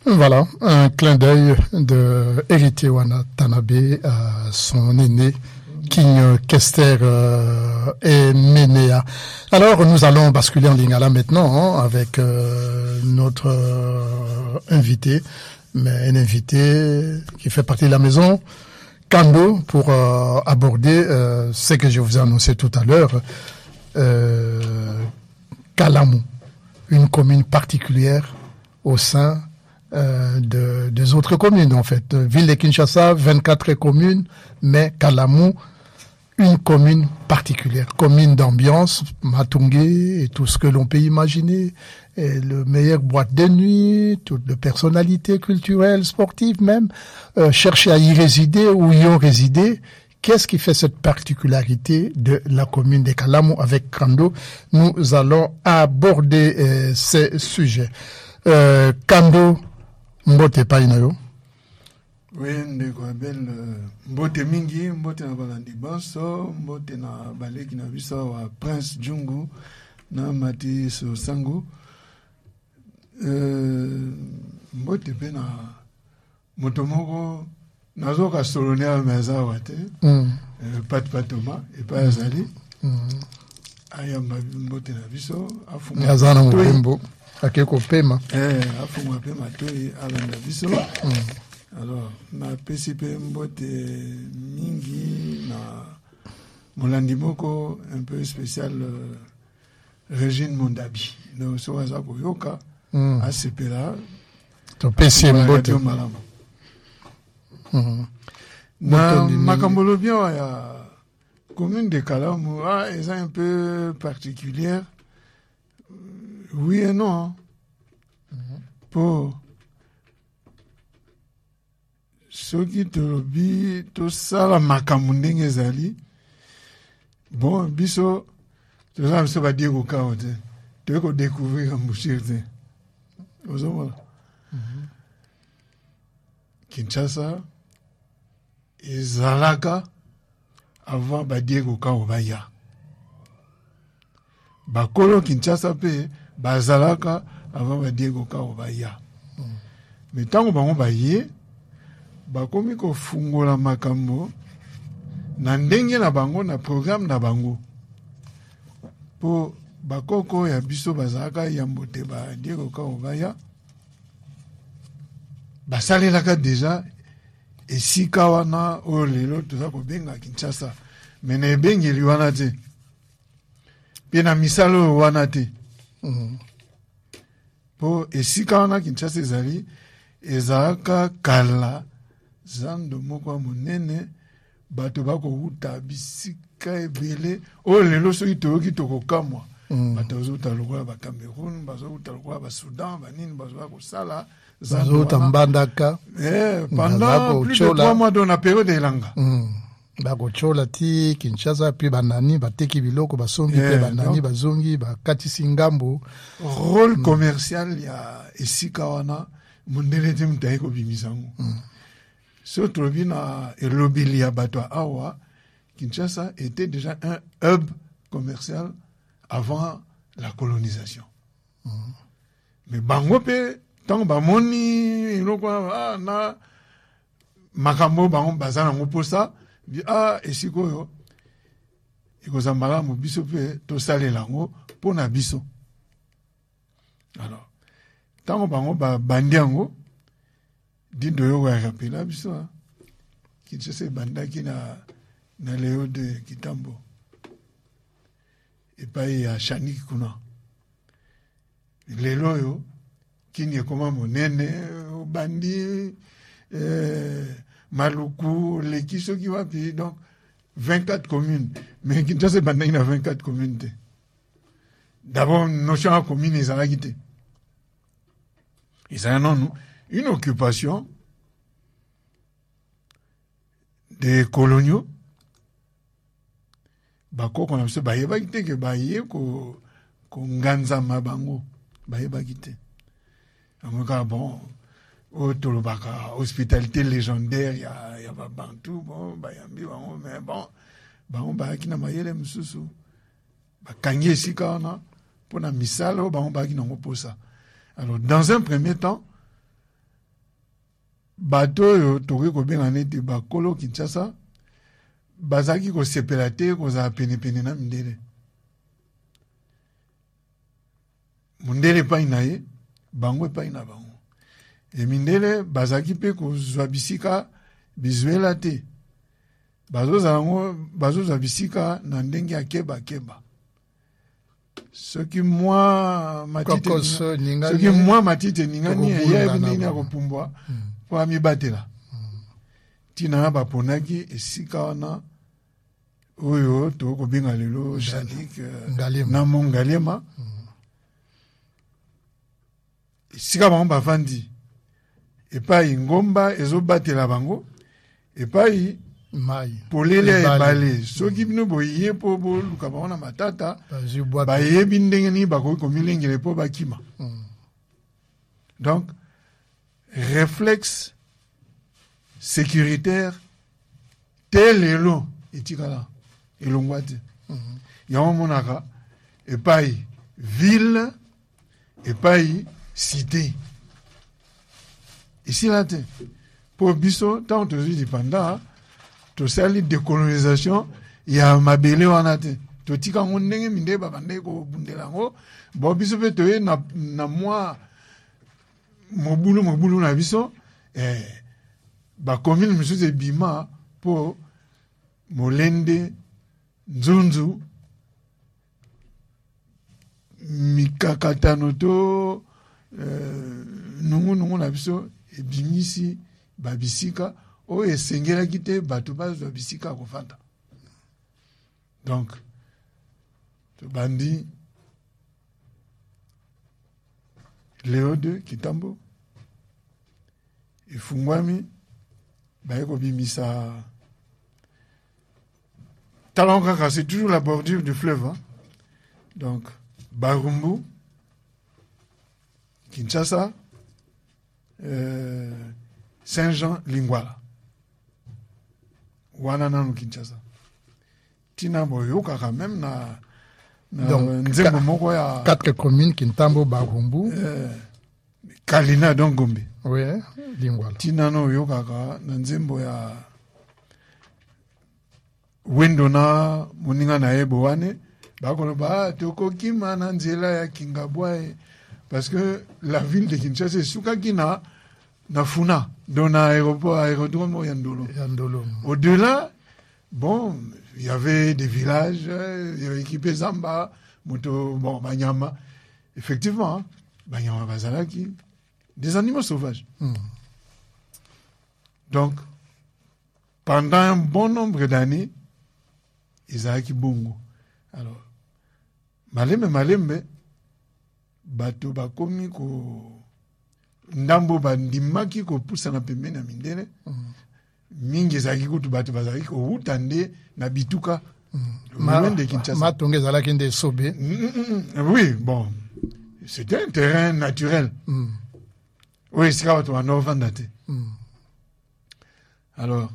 Voilà, un clin d'œil de Héritier Watanabe à son aîné, King Kester et Ménéa. Alors, nous allons basculer en Lingala maintenant avec notre invité, mais un invité qui fait partie de la maison, Kando, pour aborder ce que je vous ai annoncé tout à l'heure, Kalamu, une commune particulière au sein des autres communes, en fait. Ville de Kinshasa, 24 communes, mais Kalamu, une commune particulière, commune d'ambiance, Matungé et tout ce que l'on peut imaginer, et le meilleur boîte de nuit, toutes les personnalités culturelles, sportives même, chercher à y résider ou y ont résidé. Qu'est-ce qui fait cette particularité de la commune de Kalamu avec Kando? Nous allons aborder ces sujets. Kando, mbote pa inayo. Oui, ndeko abel mbote mingi, mbote na balandi banso, mbote na baleki na biso wa Prince Jungu na Mati Sango. Mbote pe na motomoko nazoka solonea meza wate. Patoma et pas azali. Ayamba mbote na biso afunga. Yazana mubembo. Akeko pema. Afunga pema toi alanda biso. Alors, na PCP mbote mingi na molandi moko un peu spécial Régine Mondabi. Donc so waza ko yoka asepela to PC mbote. Na makambolo bien ya commune de Kalamu est un peu particulière. Oui et non. Pour ceux qui te lobby, tout ça, la makamunding ezali. Bon, biso, tout ça, ça va dire au cas où tu veux découvrir un mouchir. Kinshasa, ezalaka, avant, va dire au cas où va ya. Bakolo Kinshasa pe, bazalaka, avant, va dire au cas où va ya. Mais tant qu'on va y bakomi ko fungola makambo na ndenge na bango na programme na bango po bakoko ya biso bazaka ya mbote ba diego ka obaya basalelaka déjà esika wana o lelo toza ko benga Kinshasa mais na ebengeli wana te pe na misalo wana te po esika wana Kinshasa ezali ezaka kala zando moko monene bato bako huta bisika ebele o lelo soki toyoki tokokamwa bato bazohuta lokola ba Cameroun bazohuta lokola ba Soudan banini bazoka kosala bazohuta mbandaka pendant plus de 3 mois dans la période elanga bakochola ti Kinshasa puis banani bateki biloko basombi pe banani bazongi bakatisi ngambo rôle commercial ya esika wana mondele te mutaye ko bimisango. Surtout na elobili ya bato awa, Kinshasa était déjà un hub commercial avant la colonisation. Mais bango pe tant ba moni iloko na makambo bango bazana ngoposa esiko yo ikozambala mo biso pe to salela ngo pona biso. Alors tant bango ba bandiango dindo yo wa rapela biso Kinshasa bandaki na leo de Kitambo et pas ya Chanik kuna lelo yo kini koma monene bandi Maluku lekiso ki wapi donc 24 communes mais Kinshasa bandaki na 24 communes. D'abord notion de commune ezalaki te. Ils ont une occupation des coloniaux. Bako qu'on a se bayeba kite que baye ko nganza mabango bayeba kite. Amoka bon otolobaka hospitalité légendaire ya ba bantu bon bayambi bango mais bon ba kina mayele msusu bakangi esika na pona misalo bango ba kina ngoposa. Alors dans un premier temps bato yo tokoki kobenga neti bakolo Kinshasa bazaki kosepela te kozala penepene na mindele. Mundele epai na ye, bango epai na bango. E mindele bazaki pe kozwa bisika bizuela te. Bazozwa bisika na ndenge ya keba. Soki mwa matite ningani ya ndenge ya kopumbwa kwa mibatela. Tina baponaki esika wana oyo to kobenga lelo Shadik na Mongalema. Esika bango bafandi epai ngomba ezobatela bango epai mai polele ebale soki bino boye po boluka bango na matata bayebi ndenge nini bakoki komilengela po bakima. Donc réflexe sécuritaire tel lelo etikala elongwa te. Yango monaka epai ville epai cité. Ici là te pour biso tant que tu dis pendant to sali décolonisation ya mabele wana te to tika ndenge minde babande ko bundela ngo bo biso pe to na moi mobulu na biso ba commune misuze bima po Molende Nzunzu mikakatano to nungu na biso ebimisi babisika o esengelaki te bato bazwa bisika kofanda. Donc tobandi Léo II Kitambo efungwami baye kobimisa talon kaka, c'est toujours la bordure du fleuve, hein? Donc Barumbu, Kinshasa, Saint-Jean, Lingwala. Wana no Kinshasa. Tina boyo kaka même na nzembo moko ya 4 communes Kintambo, Barumbu, Kalina donc Gombe. Oui, Lingwala. Tina no yo kaka na nzembo ya Wendona moninga na ebo wane bakoloba tokoki mana nzela ya Kingabwa parce que la ville de Kinshasa sukaki na funa dans aérodrome Yandolo. Au-delà, bon, il y avait des villages, il y avait équipé Zamba, Moto, bon, Banyama. Effectivement, Banyama Bazalaki, des animaux sauvages. Donc, pendant un bon nombre d'années, Isaac Bongo. Alors, Malembe, bato bakomi ko ndambo bandimaki ko pusa na pembeni na mindele mingi ezalaki kutu bato bazalaki kowuta nde na bituka de Kinshasa. Matonge ezalaki nde sobe. Oui, bon, c'était un terrain naturel. Oui, c'est quand on a ovanda te. Alors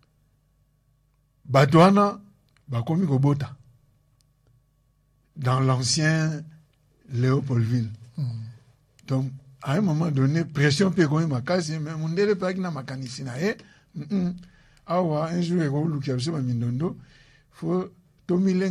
bato wana bakomi kobota dans l'ancien Léopoldville. Donc, à un moment donné, pression peut qu'on makasi, mais mon délai pas qui n'a makanisi na awa un jour il faut faut